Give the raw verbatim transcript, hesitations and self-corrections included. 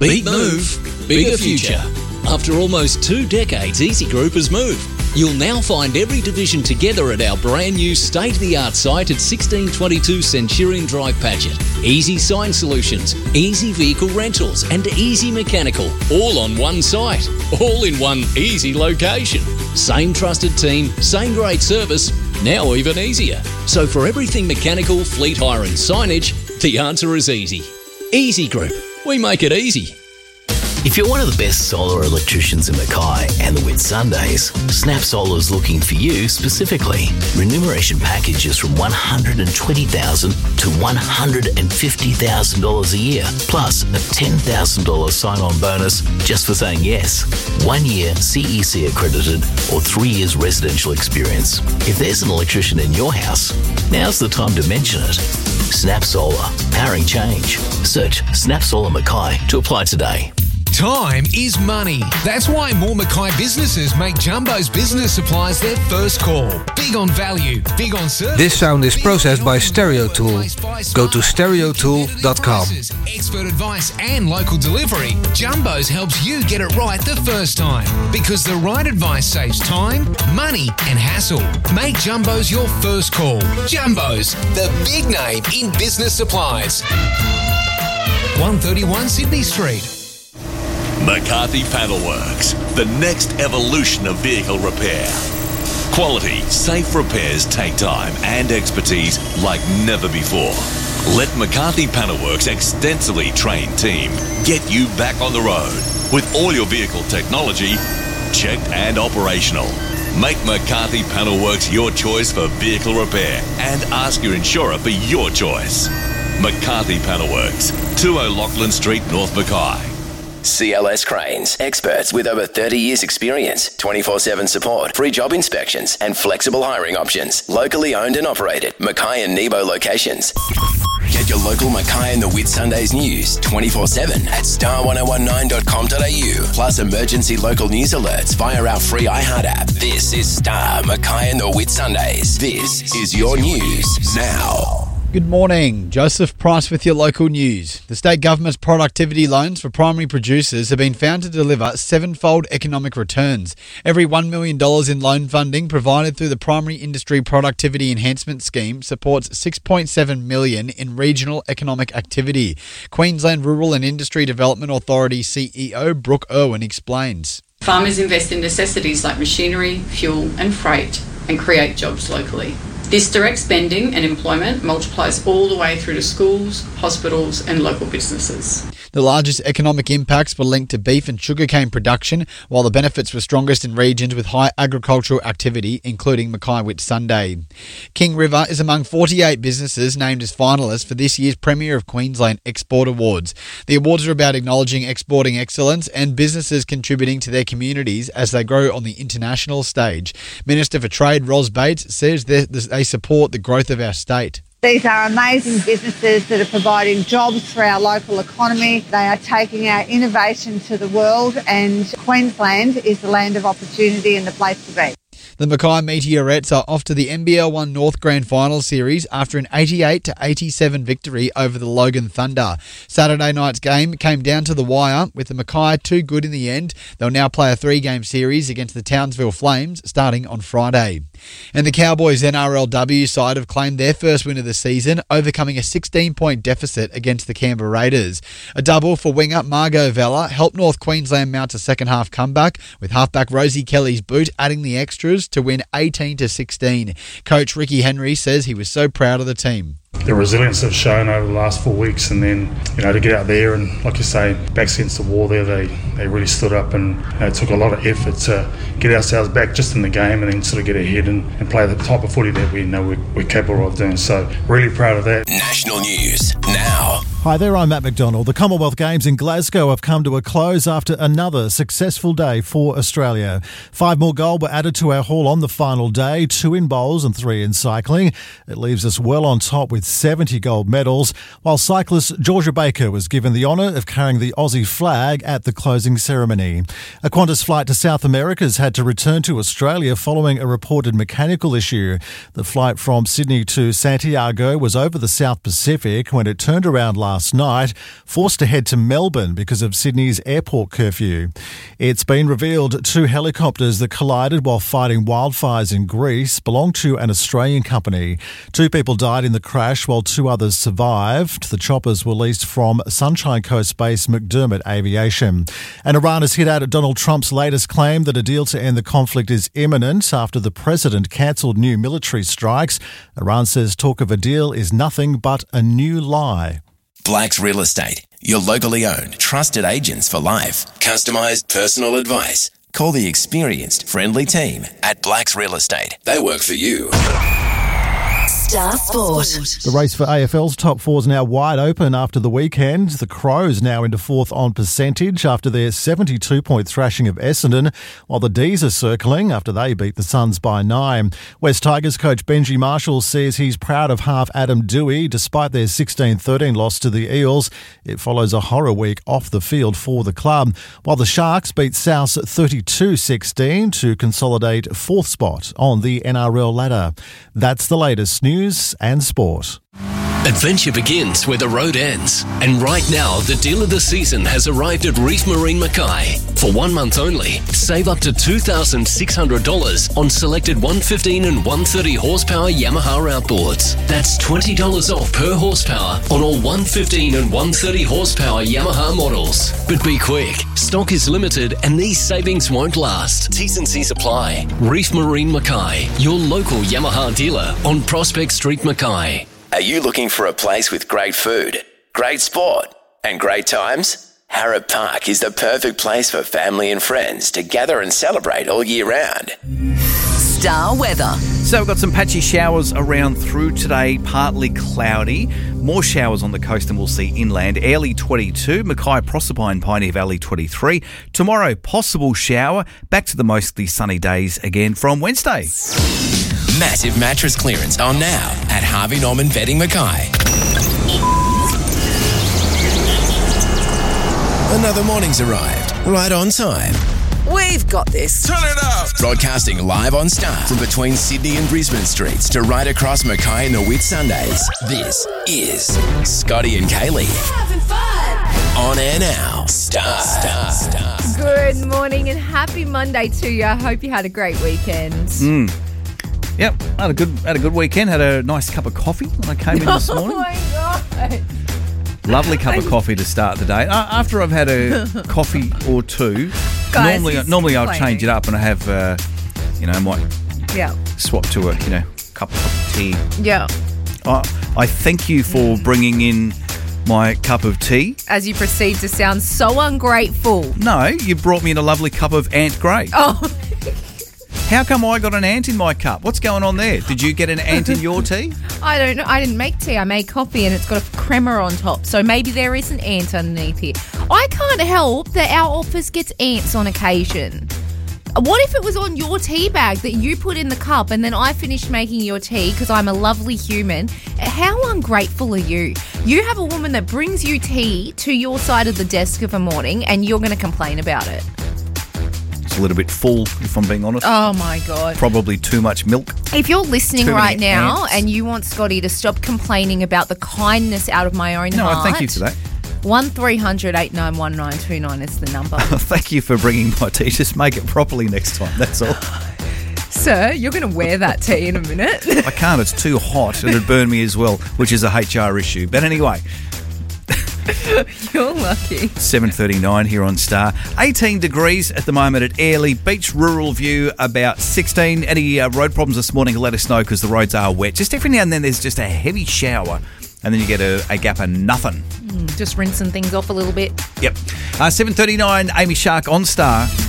Big move, bigger future. After almost two decades, Easy Group has moved. You'll now find every division together at our brand new state-of-the-art site at sixteen twenty-two Centurion Drive, Paget. Easy Sign Solutions, Easy Vehicle Rentals and Easy Mechanical, all on one site, all in one easy location. Same trusted team, same great service, now even easier. So for everything mechanical, fleet hire and signage, the answer is easy. Easy Group, we make it easy. If you're one of the best solar electricians in Mackay and the Whitsundays, Snap Solar's looking for you specifically. Remuneration packages from one hundred twenty thousand dollars to one hundred fifty thousand dollars a year, plus a ten thousand dollars sign-on bonus just for saying yes. One year C E C accredited or three years residential experience. If there's an electrician in your house, now's the time to mention it. Snap Solar, powering change. Search Snap Solar Mackay to apply today. Time is money. That's why more Mackay businesses make Jumbo's business supplies their first call. Big on value, big on service. This sound is processed by Stereo Tool. Go to stereo tool dot com. Expert advice and local delivery. Jumbo's helps you get it right the first time. Because the right advice saves time, money and hassle. Make Jumbo's your first call. Jumbo's, the big name in business supplies. one thirty-one Sydney Street. McCarthy Panelworks, the next evolution of vehicle repair. Quality, safe repairs take time and expertise like never before. Let McCarthy Panelworks' extensively trained team get you back on the road with all your vehicle technology checked and operational. Make McCarthy Panelworks your choice for vehicle repair and ask your insurer for your choice. McCarthy Panelworks, two O'Loughlin Street, North Mackay. C L S Cranes, experts with over thirty years experience, twenty-four seven support, free job inspections and flexible hiring options. Locally owned and operated, Mackay and Nebo locations. Get your local Mackay and the Whitsundays news twenty-four seven at star ten nineteen dot com dot a u, plus emergency local news alerts via our free iHeart app. This is Star Mackay and the Whitsundays. This is your news now. Good morning. Joseph Price with your local news. The state government's productivity loans for primary producers have been found to deliver sevenfold economic returns. Every one million dollars in loan funding provided through the Primary Industry Productivity Enhancement Scheme supports six point seven million dollars in regional economic activity. Queensland Rural and Industry Development Authority C E O Brooke Irwin explains. Farmers invest in necessities like machinery, fuel and freight and create jobs locally. This direct spending and employment multiplies all the way through to schools, hospitals and local businesses. The largest economic impacts were linked to beef and sugarcane production, while the benefits were strongest in regions with high agricultural activity, including Mackay Whitsunday. King River is among forty-eight businesses named as finalists for this year's Premier of Queensland Export Awards. The awards are about acknowledging exporting excellence and businesses contributing to their communities as they grow on the international stage. Minister for Trade Ros Bates says they support the growth of our state. These are amazing businesses that are providing jobs for our local economy. They are taking our innovation to the world, and Queensland is the land of opportunity and the place to be. The Mackay Meteorettes are off to the N B L one North Grand Final Series after an eighty-eight to eighty-seven victory over the Logan Thunder. Saturday night's game came down to the wire, with the Mackay too good in the end. They'll now play a three-game series against the Townsville Flames starting on Friday. And the Cowboys N R L W side have claimed their first win of the season, overcoming a sixteen-point deficit against the Canberra Raiders. A double for winger Margot Vella helped North Queensland mount a second-half comeback, with halfback Rosie Kelly's boot adding the extras to win eighteen to sixteen. Coach Ricky Henry says he was so proud of the team. The resilience they've shown over the last four weeks, and then, you know, to get out there and, like you say, backs against the wall there, they, they really stood up, and you know, it took a lot of effort to get ourselves back just in the game and then sort of get ahead and, and play the type of footy that we know we're, we're capable of doing. So really proud of that. National news now. Hi there, I'm Matt McDonald. The Commonwealth Games in Glasgow have come to a close after another successful day for Australia. Five more gold were added to our haul on the final day, two in bowls and three in cycling. It leaves us well on top with seventy gold medals, while cyclist Georgia Baker was given the honour of carrying the Aussie flag at the closing ceremony. A Qantas flight to South America has had to return to Australia following a reported mechanical issue. The flight from Sydney to Santiago was over the South Pacific when it turned around last last night, forced to head to Melbourne because of Sydney's airport curfew. It's been revealed two helicopters that collided while fighting wildfires in Greece belong to an Australian company. Two people died in the crash while two others survived. The choppers were leased from Sunshine Coast base McDermott Aviation. And Iran has hit out at Donald Trump's latest claim that a deal to end the conflict is imminent after the president cancelled new military strikes. Iran says talk of a deal is nothing but a new lie. Black's Real Estate, your locally owned, trusted agents for life. Customised personal advice. Call the experienced, friendly team at Black's Real Estate. They work for you. Star Sport. The race for A F L's top four is now wide open after the weekend. The Crows now into fourth on percentage after their seventy-two point thrashing of Essendon, while the D's are circling after they beat the Suns by nine. West Tigers coach Benji Marshall says he's proud of half Adam Dewey despite their sixteen thirteen loss to the Eels. It follows a horror week off the field for the club, while the Sharks beat South thirty-two sixteen to consolidate fourth spot on the N R L ladder. That's the latest news and sport. Adventure begins where the road ends. And right now, the deal of the season has arrived at Reef Marine Mackay. For one month only, save up to two thousand six hundred dollars on selected one fifteen and one thirty horsepower Yamaha outboards. That's twenty dollars off per horsepower on all one fifteen and one thirty horsepower Yamaha models. But be quick, stock is limited and these savings won't last. T's and C's apply. Reef Marine Mackay, your local Yamaha dealer on Prospect Street, Mackay. Are you looking for a place with great food, great sport, and great times? Harrop Park is the perfect place for family and friends to gather and celebrate all year round. Star weather. So we've got some patchy showers around through today, partly cloudy. More showers on the coast than we'll see inland. Airlie twenty-two, Mackay, Proserpine, Pioneer Valley twenty-three. Tomorrow, possible shower. Back to the mostly sunny days again from Wednesday. Massive mattress clearance on now at Harvey Norman Bedding Mackay. Another morning's arrived, right on time. We've got this. Turn it up! Broadcasting live on Star from between Sydney and Brisbane streets to right across Mackay and the Whitsundays. This is Scotty and Kaylee. Having fun! On air now. Star. Star. Star. Good morning and happy Monday to you. I hope you had a great weekend. Mm. Yep, had a good had a good weekend. Had a nice cup of coffee when I came in this morning. Oh my God. Lovely cup of coffee to start the day. Uh, after I've had a coffee or two, Guys, normally normally I'll change it up and I have, uh, you know, I might yeah. swap to a, you know, cup, cup of tea. Yeah. Uh, I thank you for bringing in my cup of tea. As you proceed to sound so ungrateful. No, you brought me in a lovely cup of Ant Grey. Oh. How come I got an ant in my cup? What's going on there? Did you get an ant in your tea? I don't know. I didn't make tea. I made coffee and it's got a crema on top. So maybe there is an ant underneath here. I can't help that our office gets ants on occasion. What if it was on your tea bag that you put in the cup and then I finished making your tea because I'm a lovely human? How ungrateful are you? You have a woman that brings you tea to your side of the desk of a morning and you're going to complain about it. It's a little bit full, if I'm being honest. Oh, my God. Probably too much milk. If you're listening Too right many now ants. and you want Scotty to stop complaining about the kindness out of my own No, heart... thank you for that. one three hundred eight nine one nine two nine is the number. Thank you for bringing my tea. Just make it properly next time, that's all. Sir, you're going to wear that tea in a minute. I can't, it's too hot. It'd burn me as well, which is a H R issue. But anyway... You're lucky. seven thirty-nine here on Star. eighteen degrees at the moment at Airlie Beach. Rural View about sixteen. Any uh, road problems this morning, let us know because the roads are wet. Just every now and then there's just a heavy shower and then you get a, a gap of nothing. Mm, just rinsing things off a little bit. Yep. Uh, seven thirty-nine, Amy Shark on Star.